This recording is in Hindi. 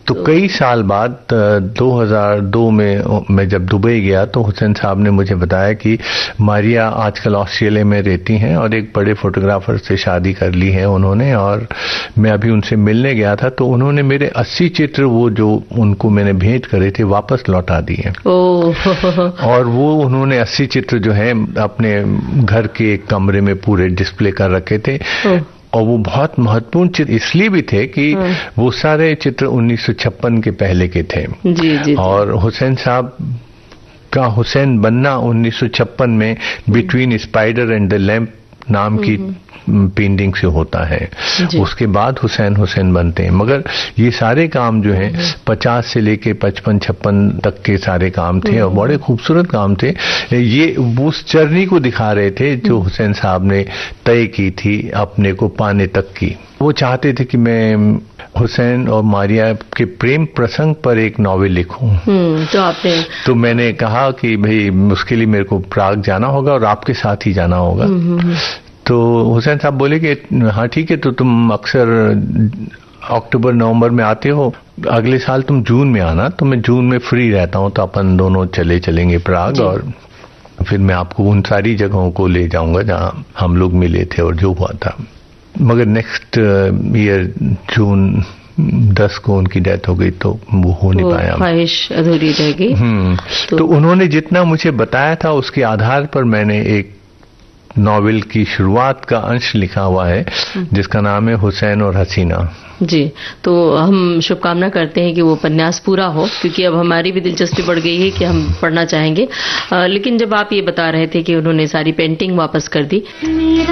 तो कई साल बाद 2002 में मैं जब दुबई गया तो हुसैन साहब ने मुझे बताया कि मारिया आजकल ऑस्ट्रेलिया में रहती हैं और एक बड़े फोटोग्राफर से शादी कर ली है उन्होंने, और मैं अभी उनसे मिलने गया था तो उन्होंने मेरे 80 चित्र वो जो उनको मैंने भेंट करे थे वापस लौटा दिए। और वो उन्होंने 80 चित्र जो है अपने घर के एक कमरे में पूरे डिस्प्ले कर रखे थे। और वो बहुत महत्वपूर्ण चित्र इसलिए भी थे कि वो सारे चित्र 1956 के पहले के थे। जी। और हुसैन साहब का हुसैन बनना 1956 में between spider and the lamp नाम की पेंटिंग से होता है। उसके बाद हुसैन बनते हैं। मगर ये सारे काम जो हैं 50 से लेके 55-56 तक के सारे काम थे और बड़े खूबसूरत काम थे। ये उस जर्नी को दिखा रहे थे जो हुसैन साहब ने तय की थी अपने को पाने तक की। वो चाहते थे कि मैं हुसैन और मारिया के प्रेम प्रसंग पर एक नॉवेल लिखूं। तो मैंने कहा कि भाई उसके लिए मेरे को प्राग जाना होगा और आपके साथ ही जाना होगा। तो हुसैन साहब बोले कि हाँ ठीक है, तो तुम अक्सर अक्टूबर नवंबर में आते हो, अगले साल तुम जून में आना, तो मैं जून में फ्री रहता हूँ तो अपन दोनों चलेंगे प्राग और फिर मैं आपको उन सारी जगहों को ले जाऊंगा जहाँ हम लोग मिले थे और जो हुआ था। मगर नेक्स्ट ईयर जून 10 को उनकी डेथ हो गई तो वो हो नहीं पाया, ख्वाहिश अधूरी रह गई। तो उन्होंने जितना मुझे बताया था उसके आधार पर मैंने एक नॉवेल की शुरुआत का अंश लिखा हुआ है जिसका नाम है हुसैन और हसीना। जी, तो हम शुभकामना करते हैं कि वो उपन्यास पूरा हो, क्योंकि अब हमारी भी दिलचस्पी बढ़ गई है कि हम पढ़ना चाहेंगे। लेकिन जब आप ये बता रहे थे कि उन्होंने सारी पेंटिंग वापस कर दी,